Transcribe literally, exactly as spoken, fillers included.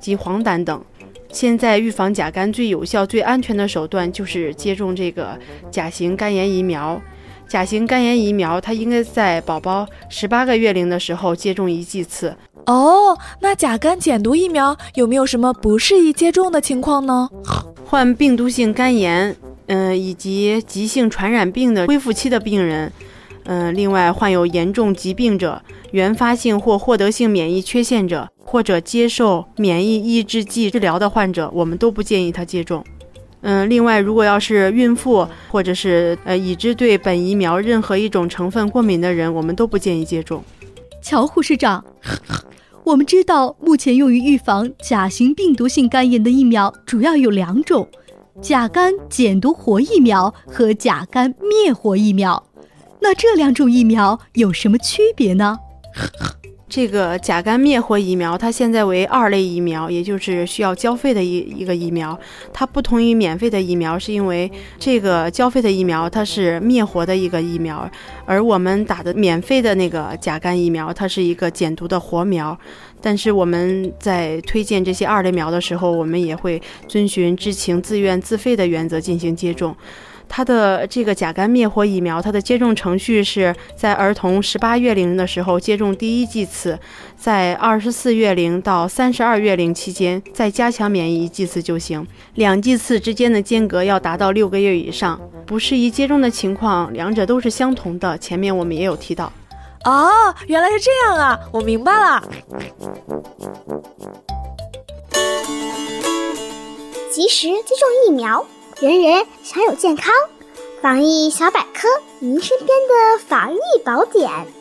及黄疸等。现在预防甲肝最有效、最安全的手段就是接种这个甲型肝炎疫苗。甲型肝炎疫苗它应该在宝宝十八个月龄的时候接种一剂次。 哦，那甲肝减毒疫苗有没有什么不适宜接种的情况呢？ 患病毒性肝炎，嗯、呃，以及急性传染病的恢复期的病人，嗯、呃，另外患有严重疾病者、原发性或获得性免疫缺陷者，或者接受免疫抑制剂治疗的患者，我们都不建议他接种。嗯，另外，如果要是孕妇或者是呃已知对本疫苗任何一种成分过敏的人，我们都不建议接种。 乔护士长，我们知道目前用于预防甲型病毒性肝炎的疫苗主要有两种，甲肝减毒活疫苗和甲肝灭活疫苗。那这两种疫苗有什么区别呢？ 这个甲肝灭活疫苗它现在为二类疫苗，也就是需要交费的一一个疫苗。它不同于免费的疫苗，是因为这个交费的疫苗它是灭活的一个疫苗，而我们打的免费的那个甲肝疫苗它是一个减毒的活苗。但是我们在推荐这些二类苗的时候，我们也会遵循知情自愿自费的原则进行接种。它的这个甲肝灭活疫苗，它的接种程序是在儿童十八月龄的时候接种第一剂次，在二十四月龄到三十二月龄期间再加强免疫一剂次就行，两剂次之间的间隔要达到六个月以上。不适宜接种的情况，两者都是相同的，前面我们也有提到。 哦，原来是这样啊，我明白了。 及时接种疫苗，人人享有健康。防疫小百科，您身边的防疫宝典。